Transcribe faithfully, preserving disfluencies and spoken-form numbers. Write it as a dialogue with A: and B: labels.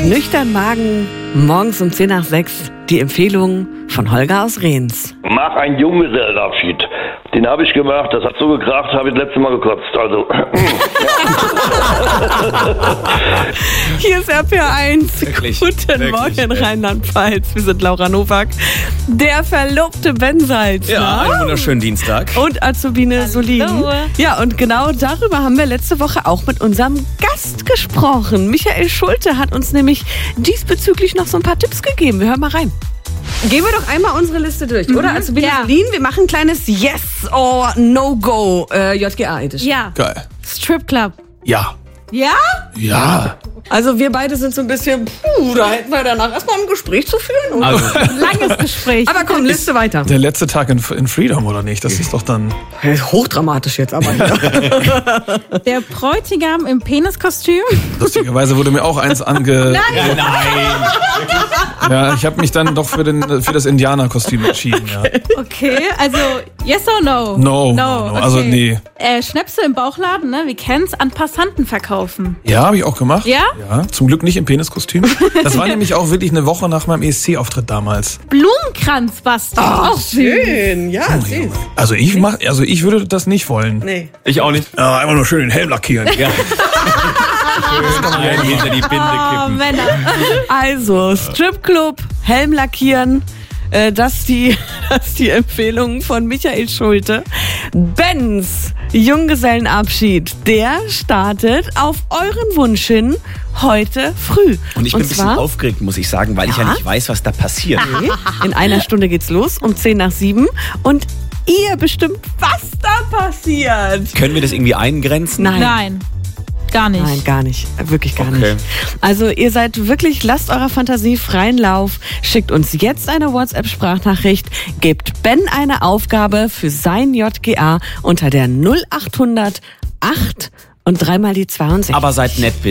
A: Nüchtern Magen, morgens um zehn nach sechs, die Empfehlung von Holger aus Rehns.
B: Mach einen Junggesellenabschied. Den habe ich gemacht, das hat so gekracht, habe ich das letzte Mal gekotzt. Also,
A: Hier ist R P R eins.
C: Wirklich,
A: Guten
C: wirklich,
A: Morgen,
C: ey.
A: Rheinland-Pfalz. Wir sind Laura Nowak, der verlobte Ben Salzner.
C: Ja, einen wunderschönen Dienstag.
A: Und Azubine Solin. Ja, und genau darüber haben wir letzte Woche auch mit unserem Gast gesprochen. Michael Schulte hat uns nämlich diesbezüglich noch so ein paar Tipps gegeben. Wir hören mal rein. Gehen wir doch einmal unsere Liste durch, mhm. oder? Azubine
D: Ja.
A: Solin, wir machen ein kleines Yes or No-Go äh, J G A-Edition.
D: Ja.
E: Geil.
D: Stripclub.
E: Ja.
D: Ja?
E: Ja.
A: Also wir beide sind so ein bisschen, puh, da hätten wir danach erstmal ein Gespräch zu führen. Oder?
E: Also,
D: Langes Gespräch.
A: Aber komm, Liste weiter.
E: der letzte Tag in, in Freedom, oder nicht? Das ist doch dann...
A: Hochdramatisch jetzt aber.
D: Der Bräutigam im Peniskostüm.
E: Lustigerweise wurde mir auch eins ange...
D: Nein.
E: Ja, ich habe mich dann doch für, den, für das Indianerkostüm entschieden, ja.
D: Okay, also yes or no?
E: No, no, no. Also nee.
D: Äh, Schnäpse im Bauchladen, ne? Wir kennen's, an Passanten verkaufen.
E: Ja, habe ich auch gemacht.
D: Ja?
E: Ja, zum Glück nicht im Peniskostüm. Das war nämlich auch wirklich eine Woche nach meinem E S C-Auftritt damals.
D: Blumenkranz basteln.
A: Ach, schön. Ja, süß.
E: Also ich mach, also ich würde das nicht wollen.
A: Nee.
C: Ich auch nicht.
E: Ja, einfach nur schön den Helm lackieren.
C: Ja. Schön hinter die Binde
D: Oh,
C: kippen.
D: Männer.
A: Also, Stripclub, Helm lackieren, äh, das die, das die Empfehlung von Michael Schulte. Bens Junggesellenabschied, der startet auf euren Wunsch hin heute früh.
C: Und ich bin ein bisschen
A: zwar
C: aufgeregt, muss ich sagen, weil ich ja
A: Ja?
C: nicht weiß, was da passiert.
A: in einer Stunde geht's los, um zehn nach sieben. Und ihr bestimmt, was da passiert.
C: Können wir das irgendwie eingrenzen?
A: Nein.
D: Nein, gar nicht.
A: Nein, gar nicht. Wirklich gar
C: Okay.
A: nicht. Also ihr seid wirklich, lasst eurer Fantasie freien Lauf. Schickt uns jetzt eine WhatsApp-Sprachnachricht. Gebt Ben eine Aufgabe für sein J G A unter der null achthundert acht und dreimal die zweiundsechzig.
C: Aber seid nett, bitte.